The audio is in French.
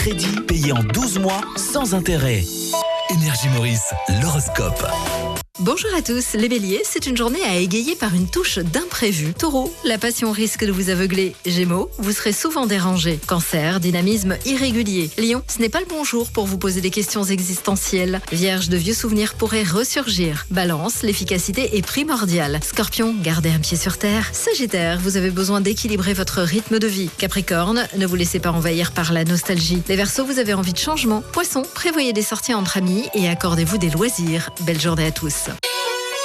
Crédit payé en 12 mois sans intérêt. Énergie Maurice, l'horoscope. Bonjour à tous, les béliers, c'est une journée à égayer par une touche d'imprévu. Taureau, la passion risque de vous aveugler. Gémeaux, vous serez souvent dérangé. Cancer, dynamisme irrégulier. Lion, ce n'est pas le bon jour pour vous poser des questions existentielles. Vierge, de vieux souvenirs pourraient ressurgir. Balance, l'efficacité est primordiale. Scorpion, gardez un pied sur terre. Sagittaire, vous avez besoin d'équilibrer votre rythme de vie. Capricorne, ne vous laissez pas envahir par la nostalgie. Les Verseaux, vous avez envie de changement. Poisson, prévoyez des sorties entre amis et accordez-vous des loisirs. Belle journée à tous.